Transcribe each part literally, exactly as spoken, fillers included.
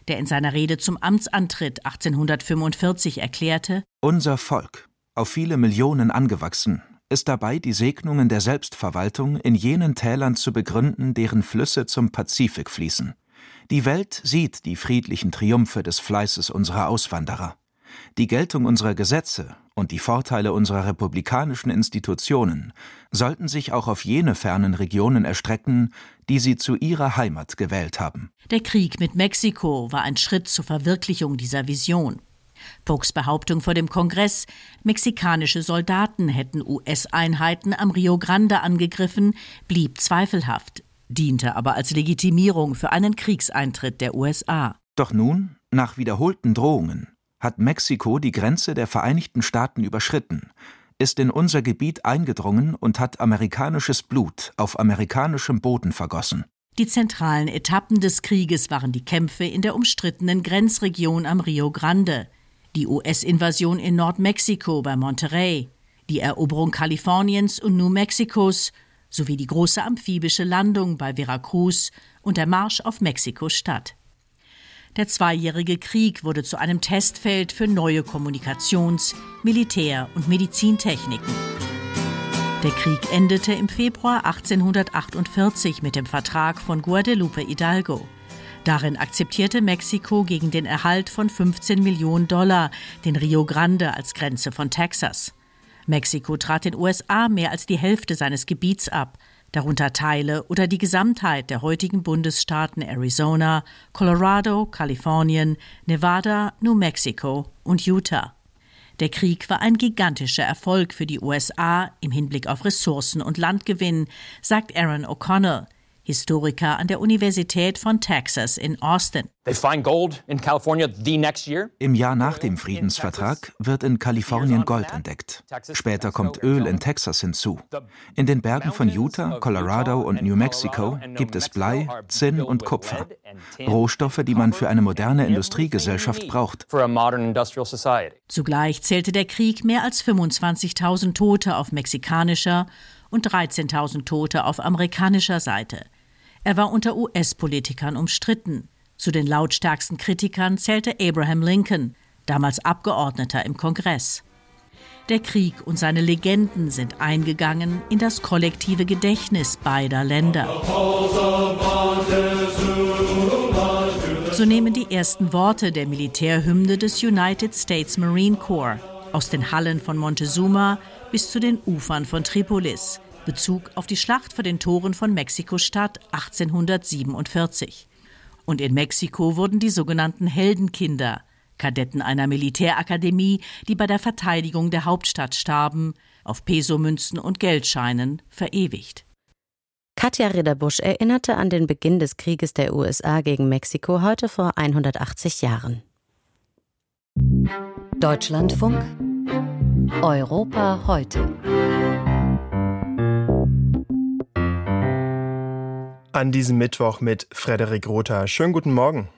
der in seiner Rede zum Amtsantritt achtzehnhundertfünfundvierzig erklärte: Unser Volk, auf viele Millionen angewachsen, ist dabei, die Segnungen der Selbstverwaltung in jenen Tälern zu begründen, deren Flüsse zum Pazifik fließen. Die Welt sieht die friedlichen Triumphe des Fleißes unserer Auswanderer. Die Geltung unserer Gesetze und die Vorteile unserer republikanischen Institutionen sollten sich auch auf jene fernen Regionen erstrecken, die sie zu ihrer Heimat gewählt haben. Der Krieg mit Mexiko war ein Schritt zur Verwirklichung dieser Vision. Polks Behauptung vor dem Kongress, mexikanische Soldaten hätten U S-Einheiten am Rio Grande angegriffen, blieb zweifelhaft, diente aber als Legitimierung für einen Kriegseintritt der U S A. Doch nun, nach wiederholten Drohungen, hat Mexiko die Grenze der Vereinigten Staaten überschritten, ist in unser Gebiet eingedrungen und hat amerikanisches Blut auf amerikanischem Boden vergossen. Die zentralen Etappen des Krieges waren die Kämpfe in der umstrittenen Grenzregion am Rio Grande, die U S-Invasion in Nordmexiko bei Monterrey, die Eroberung Kaliforniens und New Mexicos sowie die große amphibische Landung bei Veracruz und der Marsch auf Mexiko-Stadt. Der zweijährige Krieg wurde zu einem Testfeld für neue Kommunikations-, Militär- und Medizintechniken. Der Krieg endete im Februar achtzehnhundertachtundvierzig mit dem Vertrag von Guadalupe Hidalgo. Darin akzeptierte Mexiko gegen den Erhalt von fünfzehn Millionen Dollar den Rio Grande als Grenze von Texas. Mexiko trat den U S A mehr als die Hälfte seines Gebiets ab, darunter Teile oder die Gesamtheit der heutigen Bundesstaaten Arizona, Colorado, Kalifornien, Nevada, New Mexico und Utah. Der Krieg war ein gigantischer Erfolg für die U S A im Hinblick auf Ressourcen und Landgewinn, sagt Aaron O'Connell, Historiker an der Universität von Texas in Austin. Im Jahr nach dem Friedensvertrag wird in Kalifornien Gold entdeckt. Später kommt Öl in Texas hinzu. In den Bergen von Utah, Colorado und New Mexico gibt es Blei, Zinn und Kupfer. Rohstoffe, die man für eine moderne Industriegesellschaft braucht. Zugleich zählte der Krieg mehr als fünfundzwanzigtausend Tote auf mexikanischer und dreizehntausend Tote auf amerikanischer Seite. Er war unter U S-Politikern umstritten. Zu den lautstärksten Kritikern zählte Abraham Lincoln, damals Abgeordneter im Kongress. Der Krieg und seine Legenden sind eingegangen in das kollektive Gedächtnis beider Länder. So nehmen die ersten Worte der Militärhymne des United States Marine Corps aus den Hallen von Montezuma bis zu den Ufern von Tripolis Bezug auf die Schlacht vor den Toren von Mexiko-Stadt achtzehnhundertsiebenundvierzig. Und in Mexiko wurden die sogenannten Heldenkinder, Kadetten einer Militärakademie, die bei der Verteidigung der Hauptstadt starben, auf Pesomünzen und Geldscheinen verewigt. Katja Ridderbusch erinnerte an den Beginn des Krieges der U S A gegen Mexiko heute vor hundertachtzig Jahren. Deutschlandfunk Europa heute. An diesem Mittwoch mit Frederik Rother. Schönen guten Morgen.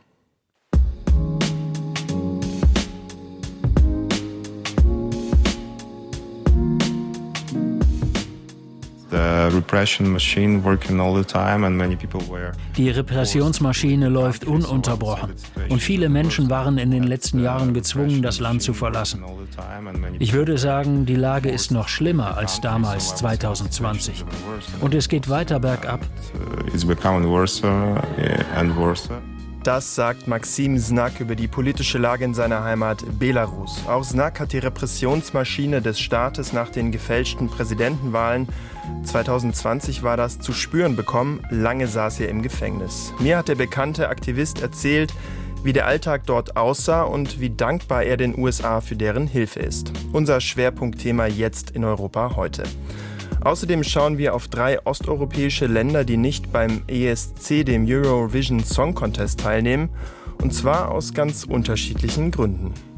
Die Repressionsmaschine läuft ununterbrochen und viele Menschen waren in den letzten Jahren gezwungen, das Land zu verlassen. Ich würde sagen, die Lage ist noch schlimmer als damals zweitausendzwanzig und es geht weiter bergab. Das sagt Maxim Znak über die politische Lage in seiner Heimat Belarus. Auch Znak hat die Repressionsmaschine des Staates nach den gefälschten Präsidentenwahlen zweitausendzwanzig war das zu spüren bekommen. Lange saß er im Gefängnis. Mir hat der bekannte Aktivist erzählt, wie der Alltag dort aussah und wie dankbar er den U S A für deren Hilfe ist. Unser Schwerpunktthema jetzt in Europa heute. Außerdem schauen wir auf drei osteuropäische Länder, die nicht beim E S C, dem Eurovision Song Contest, teilnehmen, und zwar aus ganz unterschiedlichen Gründen.